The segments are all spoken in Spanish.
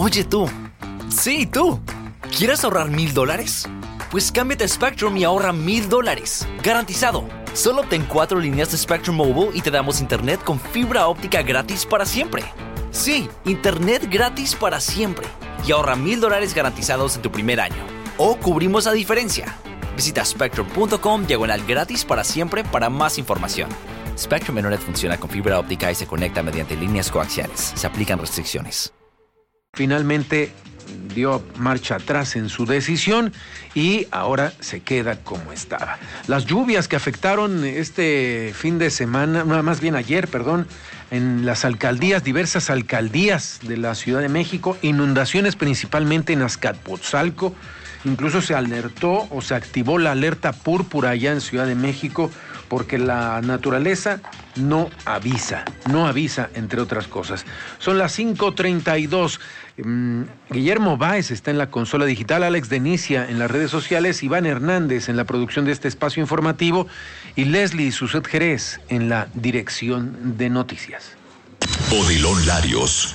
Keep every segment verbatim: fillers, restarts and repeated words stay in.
Oye tú, sí tú, ¿quieres ahorrar mil dólares? Pues cámbiate a Spectrum y ahorra mil dólares, garantizado. Solo obtén cuatro líneas de Spectrum Mobile y te damos internet con fibra óptica gratis para siempre. Sí, internet gratis para siempre. Y ahorra mil dólares garantizados en tu primer año. O cubrimos la diferencia. Visita spectrum punto com diagonal gratis para siempre para más información. Spectrum Internet funciona con fibra óptica y se conecta mediante líneas coaxiales. Se aplican restricciones. Finalmente dio marcha atrás en su decisión y ahora se queda como estaba. Las lluvias que afectaron este fin de semana, no, más bien ayer, perdón, en las alcaldías, diversas alcaldías de la Ciudad de México, inundaciones principalmente en Azcapotzalco, incluso se alertó o se activó la alerta púrpura allá en Ciudad de México porque la naturaleza no avisa, no avisa, entre otras cosas. Son las cinco treinta y dos. Um, Guillermo Báez está en la consola digital, Alex Denicia en las redes sociales, Iván Hernández en la producción de este espacio informativo y Leslie Suset Jerez en la dirección de noticias. Odilon Larios.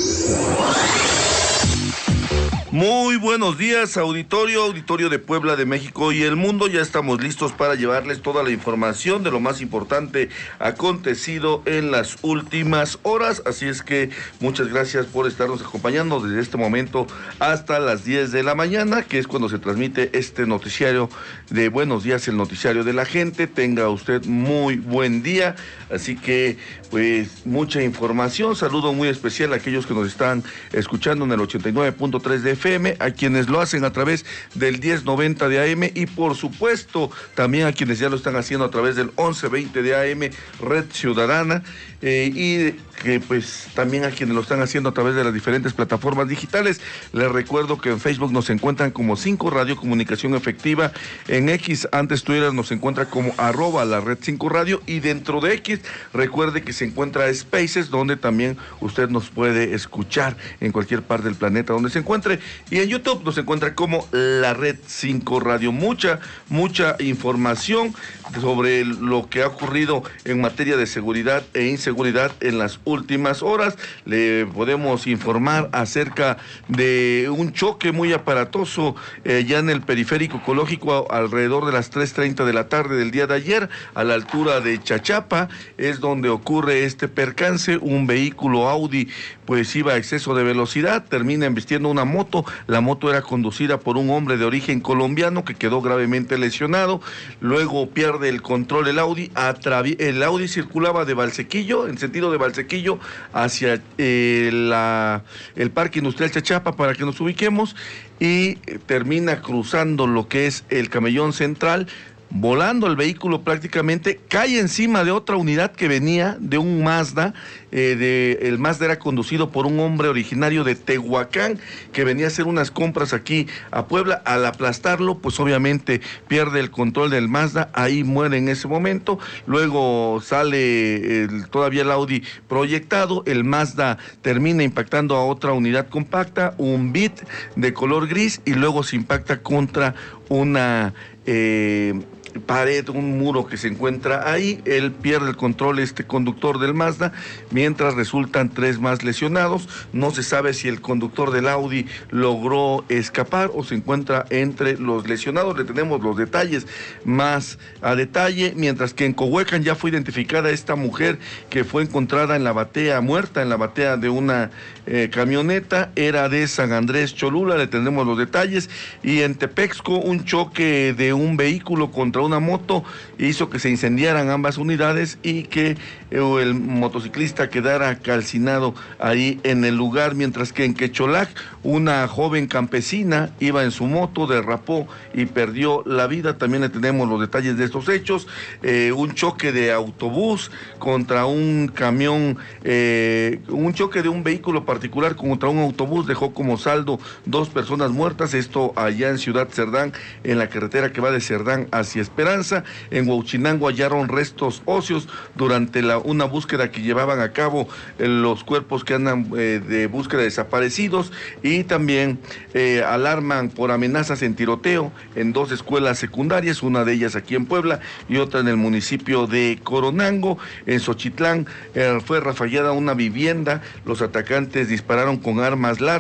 Muy buenos días, auditorio, auditorio de Puebla, de México y el mundo. Ya estamos listos para llevarles toda la información de lo más importante acontecido en las últimas horas. Así es que muchas gracias por estarnos acompañando desde este momento hasta las diez de la mañana, que es cuando se transmite este noticiario de Buenos Días, el noticiario de la gente. Tenga usted muy buen día. Así que, pues, mucha información. Saludo muy especial a aquellos que nos están escuchando en el ochenta y nueve punto tres de F M, a quienes lo hacen a través del diez noventa de A M y, por supuesto, también a quienes ya lo están haciendo a través del once veinte de A M, Red Ciudadana, eh, y que, pues, también a quienes lo están haciendo a través de las diferentes plataformas digitales. Les recuerdo que en Facebook nos encuentran como cinco Radio Comunicación Efectiva, en X, antes Twitter, nos encuentra como arroba la red cinco Radio, y dentro de X, recuerde que se encuentra Spaces, donde también usted nos puede escuchar en cualquier parte del planeta donde se encuentre, y en YouTube nos encuentra como la red cinco Radio. Mucha, mucha información sobre lo que ha ocurrido en materia de seguridad e inseguridad en las últimas horas. Le podemos informar acerca de un choque muy aparatoso eh, ya en el periférico ecológico alrededor de las tres treinta de la tarde del día de ayer, a la altura de Chachapa, es donde ocurre este percance. Un vehículo Audi pues iba a exceso de velocidad, termina embistiendo una moto. La moto era conducida por un hombre de origen colombiano que quedó gravemente lesionado. Luego pierde el control el Audi. Atravi- el Audi circulaba de Valsequillo, en sentido de Valsequillo, hacia eh, la, el Parque Industrial Chachapa, para que nos ubiquemos, y eh, termina cruzando lo que es el Camellón Central, volando el vehículo prácticamente, cae encima de otra unidad que venía de un Mazda. Eh, de, el Mazda era conducido por un hombre originario de Tehuacán que venía a hacer unas compras aquí a Puebla. Al aplastarlo, pues obviamente pierde el control del Mazda, ahí muere en ese momento. Luego sale el, todavía el Audi proyectado, el Mazda termina impactando a otra unidad compacta, un Beat de color gris, y luego se impacta contra una eh, pared, un muro que se encuentra ahí. Él pierde el control, este conductor del Mazda, mientras resultan tres más lesionados. No se sabe si el conductor del Audi logró escapar o se encuentra entre los lesionados. Le tenemos los detalles más a detalle, mientras que en Cohuecan ya fue identificada esta mujer que fue encontrada en la batea, muerta en la batea de una eh, camioneta, era de San Andrés Cholula. Le tenemos los detalles. Y en Tepexco, un choque de un vehículo contra una moto hizo que se incendiaran ambas unidades y que el motociclista quedara calcinado ahí en el lugar, mientras que en Quecholac una joven campesina iba en su moto, derrapó y perdió la vida. También le tenemos los detalles de estos hechos. Eh, un choque de autobús contra un camión, eh, un choque de un vehículo particular contra un autobús dejó como saldo dos personas muertas, esto allá en Ciudad Cerdán, en la carretera que va de Cerdán hacia Esperanza. En Huauchinango hallaron restos óseos durante la, una búsqueda que llevaban a cabo eh, los cuerpos que andan eh, de búsqueda de desaparecidos, y también eh, alarman por amenazas en tiroteo en dos escuelas secundarias, una de ellas aquí en Puebla y otra en el municipio de Coronango. En Xochitlán eh, fue rafallada una vivienda, los atacantes dispararon con armas largas